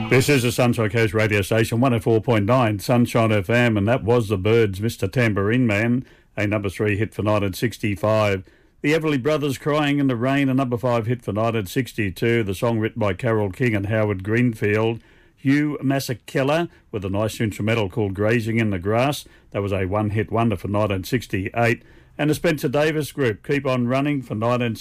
This is the Sunshine Coast radio station, 104.9 Sunshine FM, and that was the Byrds, Mr. Tambourine Man, a number 3 hit for 1965. The Everly Brothers, Crying in the Rain, a number 5 hit for 1962. The song written by Carole King and Howard Greenfield. Hugh Masekela with a nice instrumental called Grazing in the Grass. That was a one-hit wonder for 1968. And the Spencer Davis Group, Keep On Running for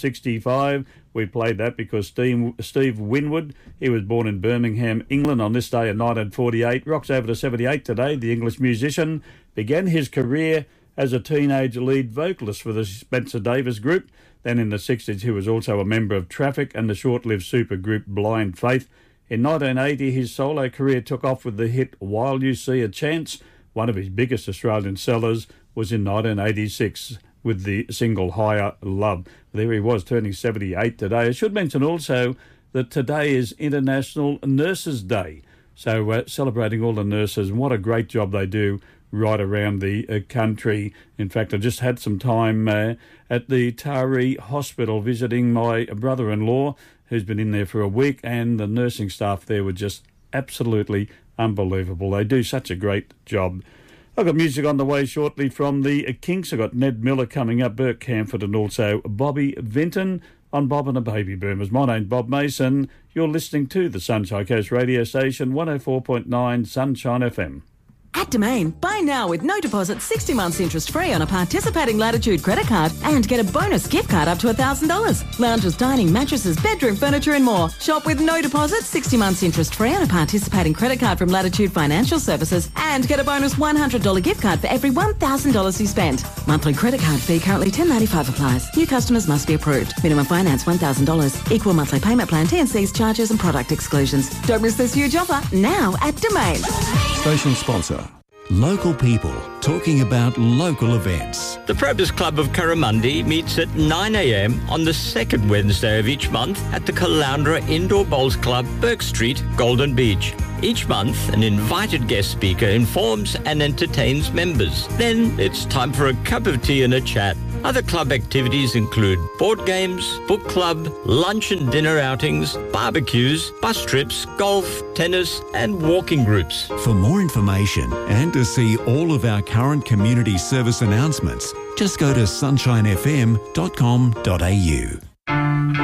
1965. We played that because Steve Winwood, he was born in Birmingham, England on this day in 1948. Rocks over to 78 today. The English musician began his career as a teenage lead vocalist for the Spencer Davis Group. Then in the 60s, he was also a member of Traffic and the short-lived supergroup Blind Faith. In 1980, his solo career took off with the hit While You See a Chance. One of his biggest Australian sellers was in 1986 with the single Higher Love. There he was, turning 78 today. I should mention also that today is International Nurses Day. So celebrating all the nurses, and what a great job they do right around the country. In fact, I just had some time at the Taree Hospital visiting my brother-in-law, who's been in there for a week, and the nursing staff there were just absolutely unbelievable. They do such a great job. I've got music on the way shortly from the Kinks. I've got Ned Miller coming up, Burt Camford, and also Bobby Vinton on Bob and the Baby Boomers. My name's Bob Mason. You're listening to the Sunshine Coast radio station, 104.9 Sunshine FM. At Domain, buy now with no deposit, 60 months interest free on a participating Latitude credit card and get a bonus gift card up to $1,000. Lounges, dining, mattresses, bedroom furniture and more. Shop with no deposit, 60 months interest free on a participating credit card from Latitude Financial Services and get a bonus $100 gift card for every $1,000 you spend. Monthly credit card fee currently $10.95 applies. New customers must be approved. Minimum finance $1,000. Equal monthly payment plan, T&Cs, charges and product exclusions. Don't miss this huge offer now at Domain. Station sponsor. Local people talking about local events. The Probus Club of Curramundi meets at 9 a.m. on the second Wednesday of each month at the Caloundra Indoor Bowls Club, Burke Street, Golden Beach. Each month, an invited guest speaker informs and entertains members. Then it's time for a cup of tea and a chat. Other club activities include board games, book club, lunch and dinner outings, barbecues, bus trips, golf, tennis and walking groups. For more information and to see all of our current community service announcements, just go to sunshinefm.com.au.